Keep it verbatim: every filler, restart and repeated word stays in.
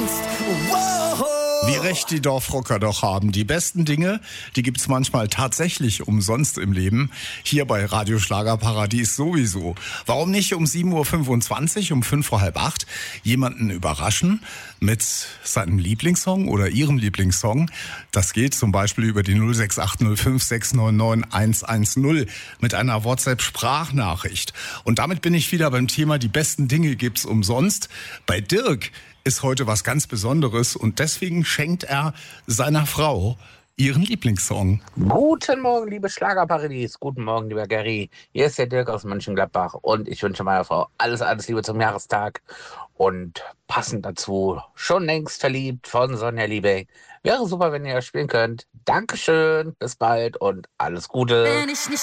umsonst. Wow. Wie recht die Dorfrocker doch haben. Die besten Dinge, die gibt's manchmal tatsächlich umsonst im Leben. Hier bei Radio Schlagerparadies sowieso. Warum nicht um sieben Uhr fünfundzwanzig, um fünf vor halb acht, jemanden überraschen mit seinem Lieblingssong oder ihrem Lieblingssong? Das geht zum Beispiel über die null sechs acht null fünf sechs neun neun eins eins null mit einer WhatsApp-Sprachnachricht. Und damit bin ich wieder beim Thema, die besten Dinge gibt's umsonst. Bei Dirk ist heute was ganz Besonderes und deswegen schenkt er seiner Frau ihren Lieblingssong. Guten Morgen, liebe Schlagerparadies. Guten Morgen, lieber Gary. Hier ist der Dirk aus Mönchengladbach und ich wünsche meiner Frau alles, alles Liebe zum Jahrestag. Und passend dazu, schon längst verliebt von Sonja Liebey. Wäre super, wenn ihr das spielen könnt. Dankeschön, bis bald und alles Gute. Wenn ich nicht